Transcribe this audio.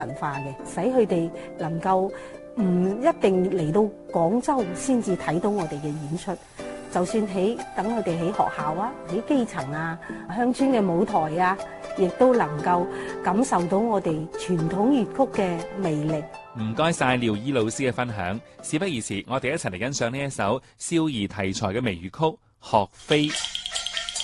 文化嘅，使佢哋能夠唔一定嚟到廣州先至睇到我哋嘅演出，就算等佢哋喺學校啊、喺基層啊、鄉村嘅舞台啊，亦都能夠感受到我哋傳統粵曲嘅魅力。 唔該晒廖姨老師嘅分享。事不宜遲，我哋一齊嚟欣賞呢一首少兒題材嘅微粵曲《學飛》。